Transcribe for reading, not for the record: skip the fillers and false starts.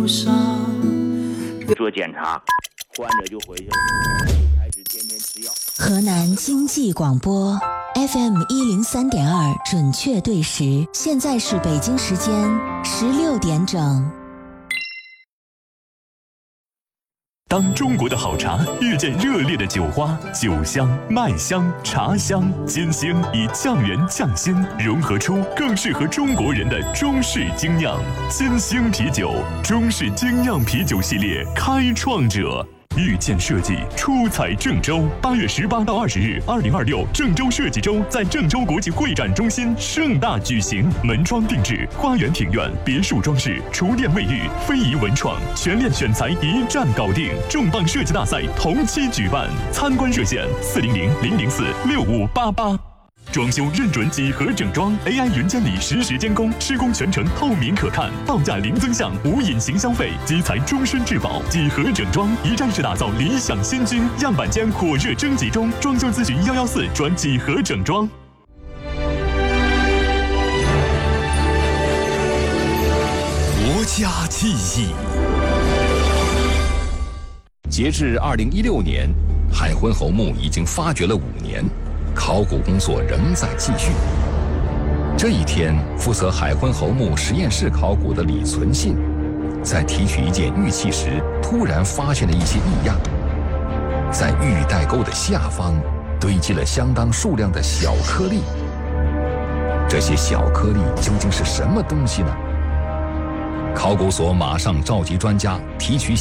上。 做检查，患者就回去了，开始天天吃药。 河南经济广播 FM 103.2准确对时，现在是北京时间16点整。 当中国的好茶遇见热烈的酒花，酒香、麦香、茶香、金星以降元降心，融合出更适合中国人的中式精酿。金星啤酒，中式精酿啤酒系列开创者。遇见设计出彩郑州，8月18到20日，2026郑州设计周在郑州国际会展中心盛大举行，门窗定制、花园庭院、别墅装饰、厨电卫浴、非遗文创，全链选材一站搞定。重磅设计大赛同期举办，参观热线400-004-6588。装修认准几何整装 ，AI 云监理实时监工，施工全程透明可看，报价零增项，无隐形消费，基材终身质保。几何整装一站式打造理想新居，样板间火热征集中，装修咨询114转几何整装。 国家记忆。截至2016年，海昏侯墓已经发掘了5年。考古工作仍在继续。这一天，负责海昏侯墓实验室考古的李存信，在提取一件玉器时，突然发现了一些异样。在玉带钩的下方，堆积了相当数量的小颗粒。这些小颗粒究竟是什么东西呢？考古所马上召集专家提取